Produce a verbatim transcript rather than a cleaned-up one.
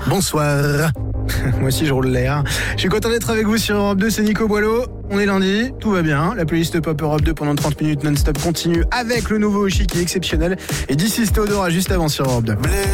Bonsoir. Moi aussi je roule l'air. Je suis content d'être avec vous sur Europe deux, c'est Nico Boileau. On est lundi, tout va bien. La playlist Pop Europe deux pendant trente minutes non-stop continue avec le nouveau Oshi qui est exceptionnel. Et d'ici Théodora juste avant sur Europe deux.